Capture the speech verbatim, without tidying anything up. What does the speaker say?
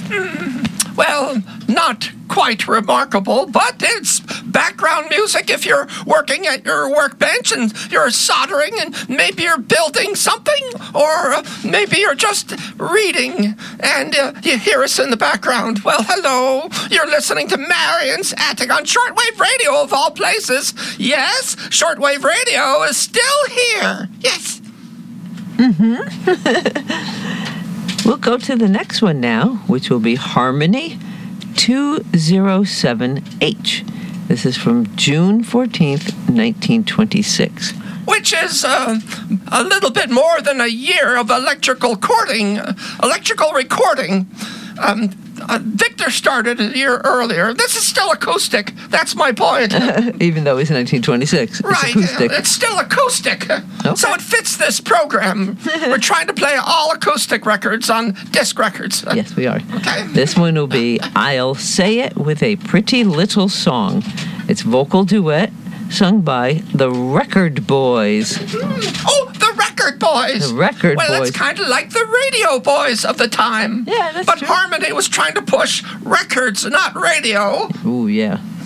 Well, not quite remarkable, but it's background music if you're working at your workbench and you're soldering and maybe you're building something, or uh, maybe you're just reading and uh, you hear us in the background. Well, hello, you're listening to Marion's Attic on shortwave radio of all places. Yes, shortwave radio is still here. Yes. Mm-hmm. We'll go to the next one now, which will be Harmony two oh seven H. This is from June fourteenth, nineteen twenty-six. Which is uh, a little bit more than a year of electrical recording. Uh, electrical recording. Um, uh, Victor started a year earlier. This is still acoustic. That's my point. Even though it's nineteen twenty-six. Right. It's acoustic. It's still acoustic. Okay. So it fits this program. We're trying to play all acoustic records on disc records. Yes, we are. Okay. This one will be I'll Say It with a Pretty Little Song. It's vocal duet sung by the Record Boys. Oh, the Record Boys. The Record well, Boys. Well, that's kind of like the Radio Boys of the time. Yeah, that's But true. Harmony was trying to push records, not radio. Ooh, yeah.